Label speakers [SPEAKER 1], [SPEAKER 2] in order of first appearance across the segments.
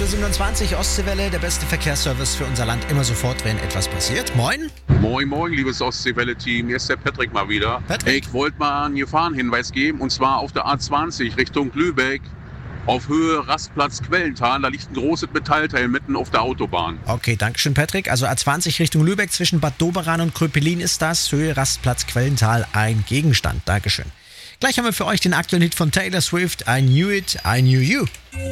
[SPEAKER 1] 8.27 Uhr, Ostseewelle, der beste Verkehrsservice für unser Land. Immer sofort, wenn etwas passiert. Moin.
[SPEAKER 2] Moin, moin, liebes Ostseewelle-Team. Hier ist der Patrick mal wieder.
[SPEAKER 1] Patrick.
[SPEAKER 2] Ich wollte mal einen Gefahrenhinweis geben, und zwar auf der A20 Richtung Lübeck. Auf Höhe Rastplatz Quellental, da liegt ein großes Metallteil mitten auf der Autobahn.
[SPEAKER 1] Okay, dankeschön, Patrick. Also A20 Richtung Lübeck zwischen Bad Doberan und Kröpelin ist das. Höhe Rastplatz Quellental ein Gegenstand. Dankeschön. Gleich haben wir für euch den aktuellen Hit von Taylor Swift, I Knew It, I Knew You.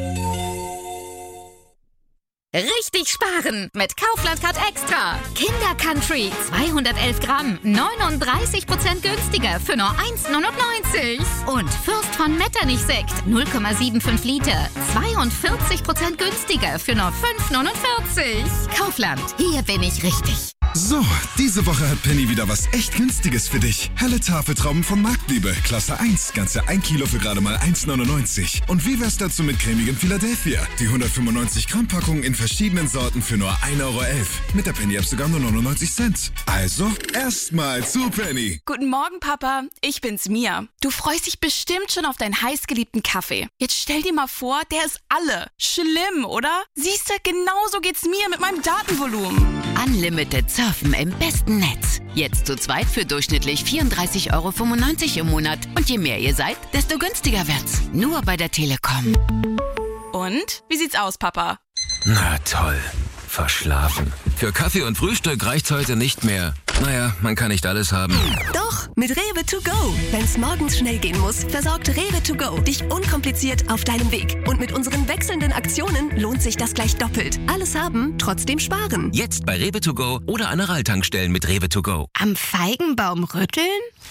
[SPEAKER 3] Richtig sparen mit Kaufland Card Extra. Kinder Country 211 Gramm, 39% günstiger für nur 1,99. Und Fürst von Metternich Sekt 0,75 Liter, 42% günstiger für nur 5,49. Kaufland, hier bin ich richtig.
[SPEAKER 4] So, diese Woche hat Penny wieder was echt Günstiges für dich. Helle Tafeltrauben von Marktliebe, Klasse 1, ganze 1 Kilo für gerade mal 1,99. Und wie wär's dazu mit cremigem Philadelphia? Die 195 Gramm Packung in verschiedenen Sorten für nur 1,11 Euro. Mit der Penny-App sogar nur 99 Cent. Also, erstmal zu Penny.
[SPEAKER 5] Guten Morgen, Papa. Ich bin's, Mia. Du freust dich bestimmt schon auf deinen heißgeliebten Kaffee. Jetzt stell dir mal vor, der ist alle. Schlimm, oder? Siehste, genauso geht's mir mit meinem Datenvolumen.
[SPEAKER 6] Unlimited Surfen im besten Netz. Jetzt zu zweit für durchschnittlich 34,95 Euro im Monat. Und je mehr ihr seid, desto günstiger wird's. Nur bei der Telekom.
[SPEAKER 5] Und? Wie sieht's aus, Papa?
[SPEAKER 7] Na toll. Verschlafen. Für Kaffee und Frühstück reicht's heute nicht mehr. Naja, man kann nicht alles haben.
[SPEAKER 8] Doch, mit Rewe to go. Wenn's morgens schnell gehen muss, versorgt Rewe to go dich unkompliziert auf deinem Weg. Und mit unseren wechselnden Aktionen lohnt sich das gleich doppelt. Alles haben, trotzdem sparen.
[SPEAKER 7] Jetzt bei Rewe to go oder an Aral-Tankstellen mit Rewe to go.
[SPEAKER 3] Am Feigenbaum rütteln?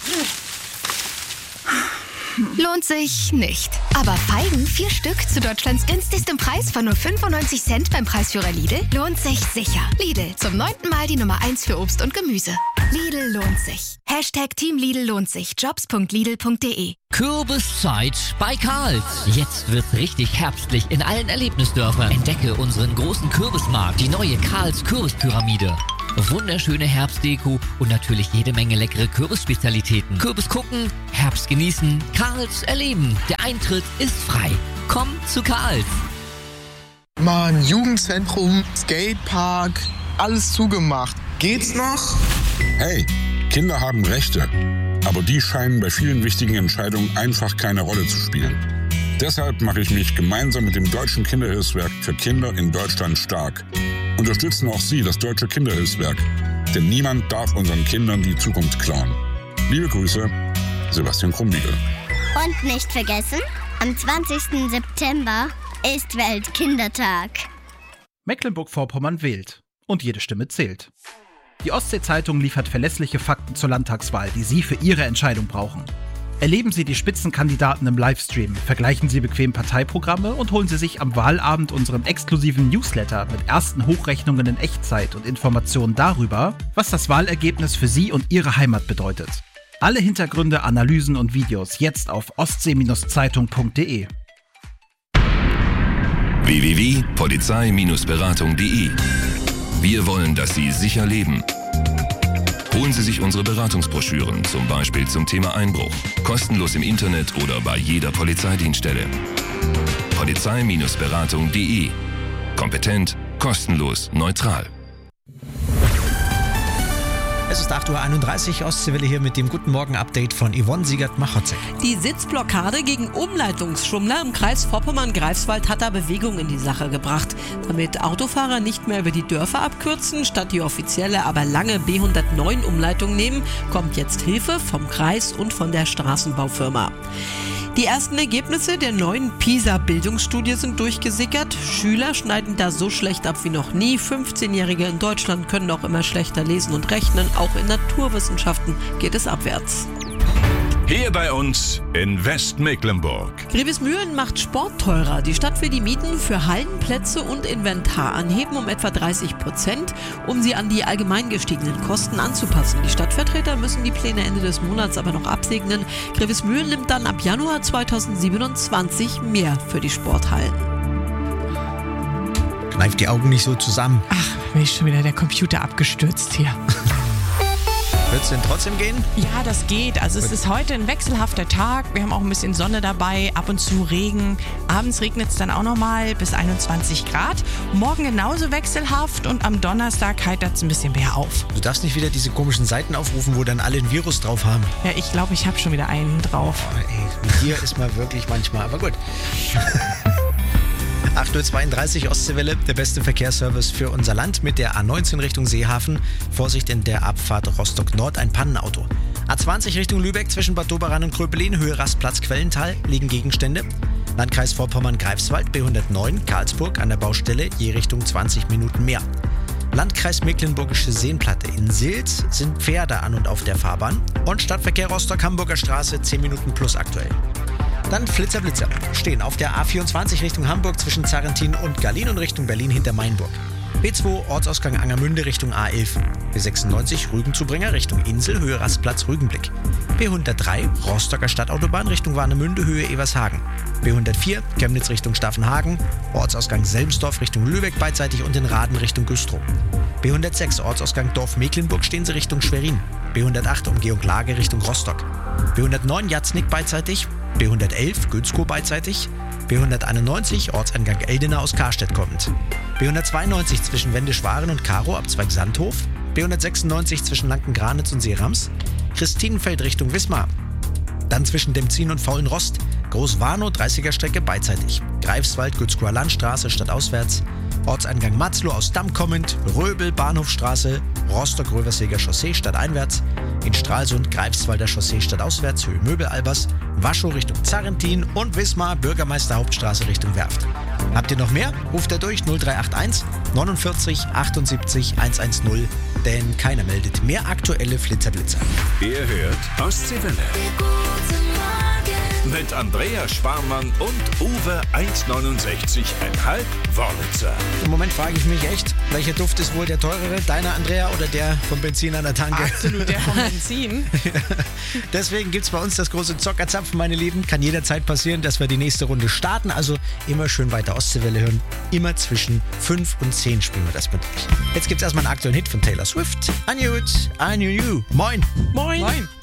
[SPEAKER 3] Lohnt sich nicht. Aber Feigen, 4 Stück zu Deutschlands günstigstem Preis von nur 95 Cent beim Preisführer Lidl, lohnt sich sicher. Lidl, zum 9. Mal die Nummer 1 für Obst und Gemüse. Lidl lohnt sich. #Team Lidl lohnt sich. Jobs.lidl.de.
[SPEAKER 9] Kürbiszeit bei Karls. Jetzt wird's richtig herbstlich in allen Erlebnisdörfern. Entdecke unseren großen Kürbismarkt, die neue Karls Kürbispyramide. Wunderschöne Herbstdeko und natürlich jede Menge leckere Kürbisspezialitäten. Kürbis gucken, Herbst genießen, Karls erleben. Der Eintritt ist frei. Komm zu Karls.
[SPEAKER 10] Mann, Jugendzentrum, Skatepark, alles zugemacht. Geht's noch?
[SPEAKER 11] Hey, Kinder haben Rechte, aber die scheinen bei vielen wichtigen Entscheidungen einfach keine Rolle zu spielen. Deshalb mache ich mich gemeinsam mit dem Deutschen Kinderhilfswerk für Kinder in Deutschland stark. Unterstützen auch Sie das Deutsche Kinderhilfswerk, denn niemand darf unseren Kindern die Zukunft klauen. Liebe Grüße, Sebastian Krumbiegel.
[SPEAKER 12] Und nicht vergessen, am 20. September ist Weltkindertag.
[SPEAKER 13] Mecklenburg-Vorpommern wählt. Und jede Stimme zählt. Die Ostsee-Zeitung liefert verlässliche Fakten zur Landtagswahl, die Sie für Ihre Entscheidung brauchen. Erleben Sie die Spitzenkandidaten im Livestream, vergleichen Sie bequem Parteiprogramme und holen Sie sich am Wahlabend unseren exklusiven Newsletter mit ersten Hochrechnungen in Echtzeit und Informationen darüber, was das Wahlergebnis für Sie und Ihre Heimat bedeutet. Alle Hintergründe, Analysen und Videos jetzt auf ostsee-zeitung.de.
[SPEAKER 14] www.polizei-beratung.de. Wir wollen, dass Sie sicher leben. Holen Sie sich unsere Beratungsbroschüren, zum Beispiel zum Thema Einbruch. Kostenlos im Internet oder bei jeder Polizeidienststelle. Polizei-beratung.de. Kompetent, kostenlos, neutral.
[SPEAKER 1] Es ist 8.31 Uhr, Ostseewelle hier mit dem Guten Morgen-Update von Yvonne Siegert-Machotzek.
[SPEAKER 15] Die Sitzblockade gegen Umleitungsschummler im Kreis Vorpommern-Greifswald hat da Bewegung in die Sache gebracht. Damit Autofahrer nicht mehr über die Dörfer abkürzen, statt die offizielle, aber lange B109-Umleitung nehmen, kommt jetzt Hilfe vom Kreis und von der Straßenbaufirma. Die ersten Ergebnisse der neuen PISA-Bildungsstudie sind durchgesickert. Schüler schneiden da so schlecht ab wie noch nie. 15-Jährige in Deutschland können auch immer schlechter lesen und rechnen. Auch in Naturwissenschaften geht es abwärts.
[SPEAKER 16] Hier bei uns in Westmecklenburg.
[SPEAKER 15] Grevesmühlen macht Sport teurer. Die Stadt will die Mieten für Hallenplätze und Inventar anheben um etwa 30%, um sie an die allgemein gestiegenen Kosten anzupassen. Die Stadtvertreter müssen die Pläne Ende des Monats aber noch absegnen. Grevesmühlen nimmt dann ab Januar 2027 mehr für die Sporthallen.
[SPEAKER 1] Kneift die Augen nicht so zusammen.
[SPEAKER 17] Ach, mir ist schon wieder der Computer abgestürzt hier.
[SPEAKER 1] Wird es denn trotzdem gehen?
[SPEAKER 17] Ja, das geht. Also es ist heute ein wechselhafter Tag. Wir haben auch ein bisschen Sonne dabei, ab und zu Regen. Abends regnet es dann auch nochmal bis 21 Grad. Morgen genauso wechselhaft und am Donnerstag heitert es ein bisschen mehr auf.
[SPEAKER 1] Du darfst nicht wieder diese komischen Seiten aufrufen, wo dann alle ein Virus drauf haben.
[SPEAKER 17] Ja, ich glaube, ich habe schon wieder einen drauf.
[SPEAKER 1] Oh, ey, mit dir ist man wirklich manchmal, aber gut. 8.32 Uhr Ostseewelle, der beste Verkehrsservice für unser Land mit der A19 Richtung Seehafen. Vorsicht in der Abfahrt Rostock Nord, ein Pannenauto. A20 Richtung Lübeck zwischen Bad Doberan und Kröpelin, Höhe Rastplatz Quellental, liegen Gegenstände. Landkreis Vorpommern-Greifswald, B109, Karlsburg an der Baustelle, je Richtung 20 Minuten mehr. Landkreis Mecklenburgische Seenplatte. In Silz sind Pferde an und auf der Fahrbahn. Und Stadtverkehr Rostock-Hamburger Straße, 10 Minuten plus aktuell. Dann Flitzer. Stehen auf der A24 Richtung Hamburg zwischen Zarrentin und Gallin und Richtung Berlin hinter Mainburg. B2 Ortsausgang Angermünde Richtung A11. B96 Rügenzubringer Richtung Insel, Höhe Rastplatz Rügenblick. B103 Rostocker Stadtautobahn Richtung Warnemünde, Höhe Evershagen. B104 Chemnitz Richtung Staffenhagen. Ortsausgang Selmsdorf Richtung Lübeck beidseitig und in Raden Richtung Güstrow. B106 Ortsausgang Dorf Mecklenburg stehen sie Richtung Schwerin. B108 Umgehung Lage Richtung Rostock. B109 Jatznick beidseitig. B111 Günzkow beidseitig. B191 Ortseingang Eldena aus Karstedt kommend. B192 zwischen Wendischwaren und Karo ab Zweig Sandhof. B196 zwischen Lanken-Granitz und Seerams. Christinenfeld Richtung Wismar. Dann zwischen Demzin und Faulenrost. Großwarnow 30er Strecke beidseitig. Greifswald Gützkower Landstraße stadtauswärts. Ortseingang Matzlow aus Damm kommend. Röbel Bahnhofstraße. Rostock-Röverseger Chaussee stadteinwärts. In Stralsund Greifswalder Chaussee stadtauswärts, Höhe Möbel-Albers, Waschow Richtung Zarrentin und Wismar Bürgermeister Hauptstraße Richtung Werft. Habt ihr noch mehr? Ruft er durch 0381 49 78 110, denn keiner meldet mehr aktuelle Flitzer-Blitzer.
[SPEAKER 16] Ihr hört Ostseewelle. Mit Andrea Sparmann und Uwe 1,69,5 Wörlitzer.
[SPEAKER 1] Im Moment frage ich mich echt, welcher Duft ist wohl der teurere? Deiner, Andrea, oder der vom Benzin an der Tanke?
[SPEAKER 17] Absolut der vom Benzin.
[SPEAKER 1] Deswegen gibt es bei uns das große Zockerzapfen, meine Lieben. Kann jederzeit passieren, dass wir die nächste Runde starten. Also immer schön weiter Ostseewelle hören. Immer zwischen 5 und 10 spielen wir das mit euch. Jetzt gibt es erstmal einen aktuellen Hit von Taylor Swift. I knew it, I knew you. Moin.
[SPEAKER 17] Moin. Moin.